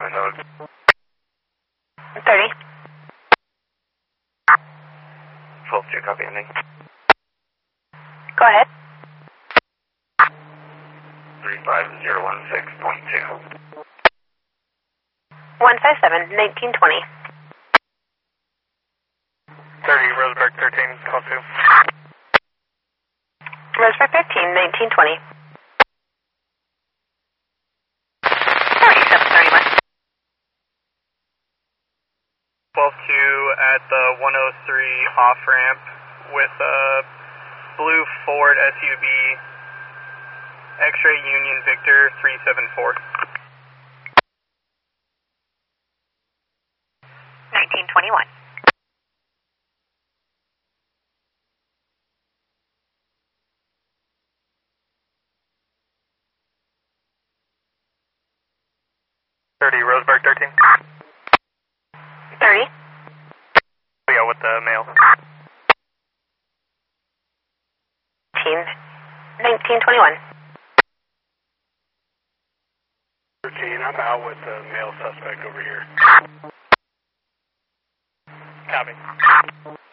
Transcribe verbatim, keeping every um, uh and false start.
thirty. twelve two, copy ending. Go ahead. three five zero one six point two. one five seven, nineteen twenty. thirty, Roseburg thirteen, call two. Roseburg thirteen, nineteen twenty. thirty-seven thirty-one. twelve two at the one oh three off ramp with a blue Ford S U V, X-ray Union Victor three seven four. nineteen twenty-one. thirty, Roseburg thirteen. thirty. Yeah, with the mail. nineteen twenty-one. thirteen, I'm out with the male suspect over here. Copy.